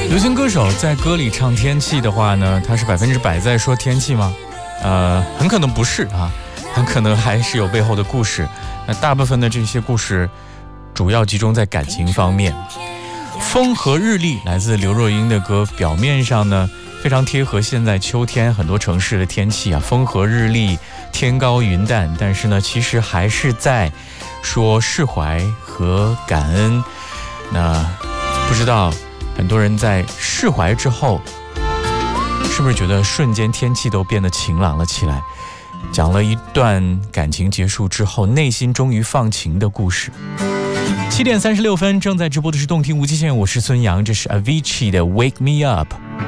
流行歌手在歌里唱天气的话呢，他是100%在说天气吗？很可能不是啊，很可能还是有背后的故事。那大部分的这些故事主要集中在感情方面。风和日丽来自刘若英的歌，表面上呢非常贴合现在秋天很多城市的天气啊，风和日丽，天高云淡，但是呢其实还是在说释怀和感恩。那不知道很多人在释怀之后是不是觉得瞬间天气都变得晴朗了起来，讲了一段感情结束之后内心终于放晴的故事。7点36分，正在直播的是动听无极限，我是孙杨，这是 Avicii 的 Wake Me Up。